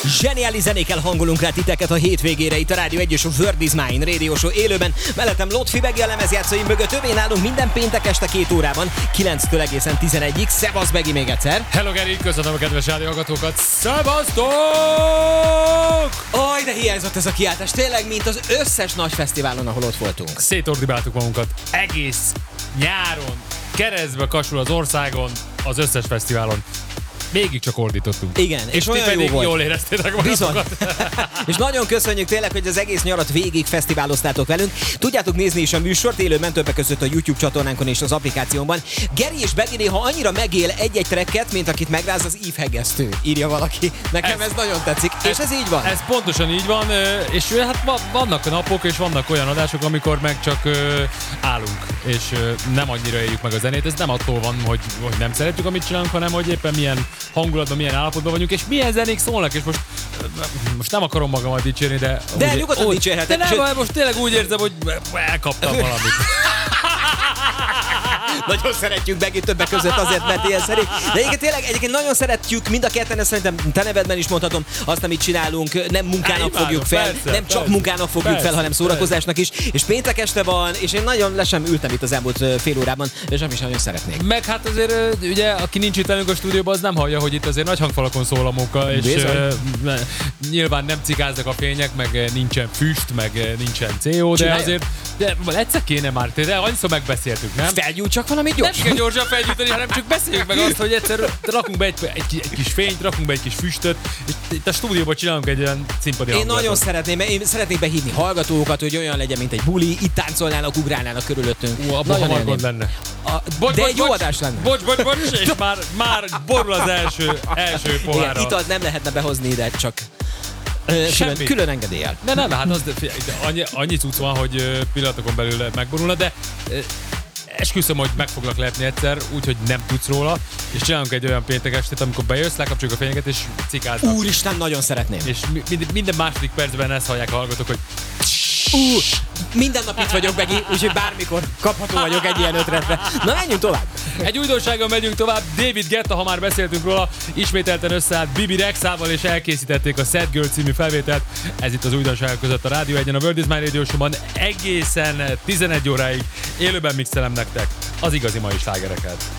Zseniális zenékkel hangolunk rá titeket a hétvégére itt a Rádió 1 és a World is Mine Radio Show élőben. Mellettem Lotfi Begi a lemezjátszóim mögött, övén állunk minden péntek este 2 órában, 9-től egészen 11-ig. Szevasz Begi még egyszer. Hello Geri, köszönöm a kedves rádióhallgatókat. Szevasztok! Aj, de hiányzott ez a kiáltás, tényleg, mint az összes nagy fesztiválon, ahol ott voltunk. Szétordibáltuk magunkat egész nyáron, keresztbe kasul az országon, az összes fesztiválon. Végig csak ordítottunk. Igen, és olyan pedig jó volt. Jól éreztétek magatokat. És nagyon köszönjük tényleg, hogy az egész nyarat végig fesztiváloztátok velünk. Tudjátok nézni is a műsort élőben, többek között a YouTube csatornánkon és az applikációban. Geri és Begi néha annyira megél egy-egy tracket, mint akit megráz az ívhegesztő, írja valaki. Nekem ez nagyon tetszik, és ez így van. Ez pontosan így van, és hát vannak napok, és vannak olyan adások, amikor meg csak állunk, és nem annyira éljük meg a zenét. Ez nem attól van, hogy nem szeretjük, amit csinálunk, hanem hogy éppen milyen hangulatban, milyen állapotban vagyunk, és milyen zenék szólnak, és most nem akarom magamat dicsérni, de nyugodtan dicsérheted. De nem, most tényleg úgy érzem, hogy elkaptam valamit. Nagyon szeretjük Begi többek között azért, mert ilyen szerint. De egyébként nagyon szeretjük mind a ketten, ezt szerintem te nevedben is mondhatom, azt, amit csinálunk, nem munkának fogjuk fel, nem csak munkának fogjuk fel, hanem szórakozásnak is. És péntek este van, és én nagyon le sem ültem itt az elmúlt fél órában, és nem is nagyon szeretnék. Meg hát azért ugye, aki nincs itt velünk a stúdióban, az nem hallja, hogy itt azért nagy hangfalakon szól a munka, és nyilván nem cikáznak a fények, meg nincsen füst, meg nincsen CO, de azért egyszer kéne már, de annyiszor megbeszéltük, nem? Felgyújt csak valamit gyorsan. Nem kell gyorsan felgyújtani, hanem csak beszéljük meg azt, hogy egyszer rakunk be egy kis fényt, rakunk be egy kis füstöt, és itt a stúdióban csinálunk egy olyan színpadi hangulatot. Én nagyon szeretném, én szeretnék behívni hallgatókat, hogy olyan legyen, mint egy buli, itt táncolnának, ugrálnának körülöttünk. Nagyon hangod lenne. De egy jó adás lenne. Bocs, és már borul az első pohára. Itt az nem lehetne behozni ide, csak külön engedéllyel. Nem, hát az annyi cucc van, hogy pillanatokon belül megborulna, de esküszöm, hogy meg foglak lepni egyszer, úgyhogy nem tudsz róla, és csinálunk egy olyan péntek estét, amikor bejössz, lekapcsoljuk a fényeket, és cikáznak. Úristen, nagyon szeretném. És minden második percben ezt hallják a hallgatók, hogy minden nap itt vagyok, Begi, úgyhogy bármikor kapható vagyok egy ilyen ötletre. Na, menjünk tovább. Egy újdonsággal megyünk tovább. David Guetta, ha már beszéltünk róla, ismételten összeállt Bibi Rexával, és elkészítették a Sad Girl című felvételt. Ez itt az újdonságok között a Rádió 1-en, a World is Mine Radio Show-ban egészen 11 óráig élőben mixelem nektek az igazi mai slágereket.